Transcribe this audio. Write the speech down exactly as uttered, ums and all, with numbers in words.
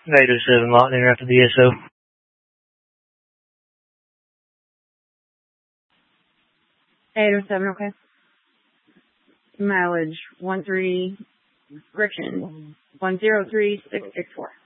eight oh seven locked in after the S O. eight oh seven, okay. Mileage one three, correction, one zero three six six four.